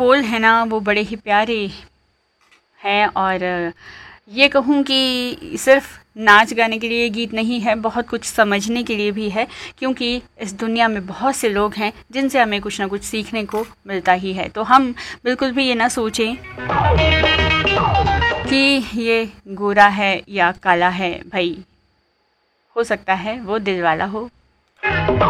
बोल हैं ना वो बड़े ही प्यारे हैं, और ये कहूँ कि सिर्फ नाच गाने के लिए गीत नहीं है, बहुत कुछ समझने के लिए भी है, क्योंकि इस दुनिया में बहुत से लोग हैं जिनसे हमें कुछ ना कुछ सीखने को मिलता ही है। तो हम बिल्कुल भी ये ना सोचें कि ये गोरा है या काला है, भाई हो सकता है वो दिल वाला हो।